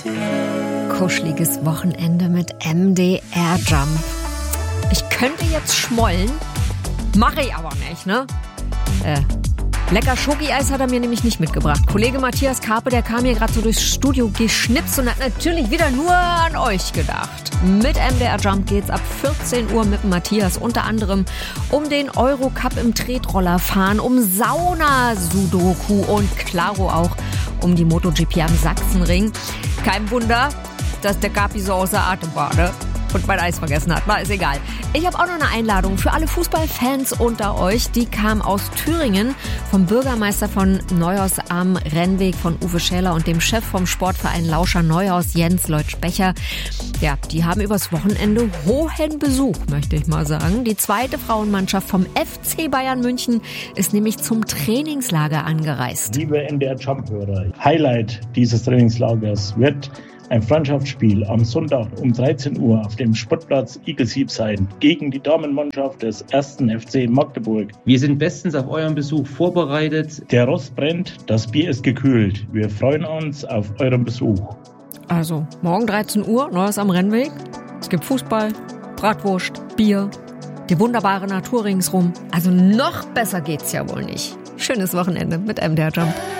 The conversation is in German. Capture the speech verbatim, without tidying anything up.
Kuscheliges Wochenende mit M D R Jump. Ich könnte jetzt schmollen, mache ich aber nicht, ne? Äh, lecker Schoki-Eis hat er mir nämlich nicht mitgebracht. Kollege Matthias Karpe, der kam hier gerade so durchs Studio geschnipst und hat natürlich wieder nur an euch gedacht. Mit M D R Jump geht's ab vierzehn Uhr mit Matthias unter anderem um den Eurocup im Tretrollerfahren, um Sauna-Sudoku und klaro auch um die MotoGP am Sachsenring. Kein Wunder, dass der Kapi so außer Atem war, ne? Und mein Eis vergessen hat. Na, ist egal. Ich habe auch noch eine Einladung für alle Fußballfans unter euch. Die kam aus Thüringen vom Bürgermeister von Neuhaus am Rennweg von Uwe Schäler und dem Chef vom Sportverein Lauscher Neuhaus, Jens Leutsch-Becher. Ja, die haben übers Wochenende hohen Besuch, möchte ich mal sagen. Die zweite Frauenmannschaft vom F C Bayern München ist nämlich zum Trainingslager angereist. Liebe M D R Jump-Hörer, Highlight dieses Trainingslagers wird ein Freundschaftsspiel am Sonntag um dreizehn Uhr auf dem Sportplatz Igelsieb sein gegen die Damenmannschaft des ersten F C Magdeburg. Wir sind bestens auf euren Besuch vorbereitet. Der Rost brennt, das Bier ist gekühlt. Wir freuen uns auf euren Besuch. Also, morgen dreizehn Uhr, Neues am Rennweg. Es gibt Fußball, Bratwurst, Bier, die wunderbare Natur ringsrum. Also noch besser geht's ja wohl nicht. Schönes Wochenende mit M D R Jump.